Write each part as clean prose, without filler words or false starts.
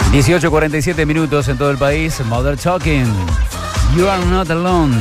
18:47 minutos en todo el país. Mother Talking. You are not alone.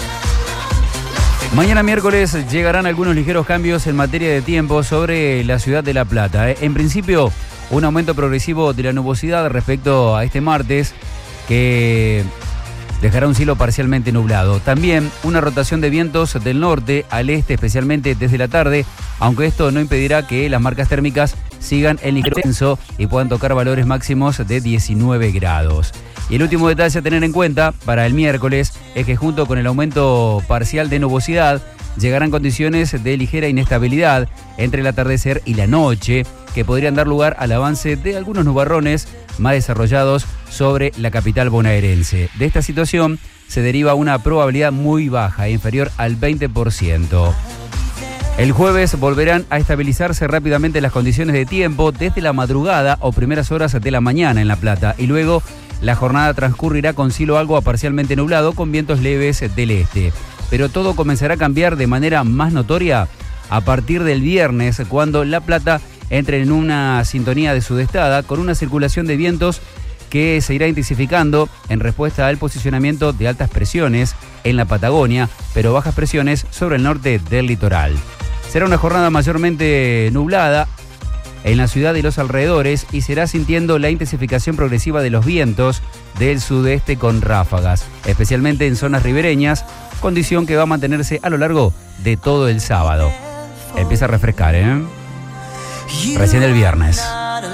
Mañana miércoles llegarán algunos ligeros cambios en materia de tiempo sobre la ciudad de La Plata. En principio, un aumento progresivo de la nubosidad respecto a este martes, que dejará un cielo parcialmente nublado. También una rotación de vientos del norte al este, especialmente desde la tarde, aunque esto no impedirá que las marcas térmicas sigan en ligero descenso y puedan tocar valores máximos de 19 grados. Y el último detalle a tener en cuenta para el miércoles es que junto con el aumento parcial de nubosidad llegarán condiciones de ligera inestabilidad entre el atardecer y la noche, que podrían dar lugar al avance de algunos nubarrones más desarrollados sobre la capital bonaerense. De esta situación se deriva una probabilidad muy baja, inferior al 20%. El jueves volverán a estabilizarse rápidamente las condiciones de tiempo desde la madrugada o primeras horas de la mañana en La Plata, y luego la jornada transcurrirá con cielo algo a parcialmente nublado con vientos leves del este. Pero todo comenzará a cambiar de manera más notoria a partir del viernes, cuando La Plata entre en una sintonía de sudestada con una circulación de vientos que se irá intensificando en respuesta al posicionamiento de altas presiones en la Patagonia, pero bajas presiones sobre el norte del litoral. Será una jornada mayormente nublada en la ciudad y los alrededores, y será sintiendo la intensificación progresiva de los vientos del sudeste con ráfagas, especialmente en zonas ribereñas, condición que va a mantenerse a lo largo de todo el sábado. Empieza a refrescar, Recién el viernes.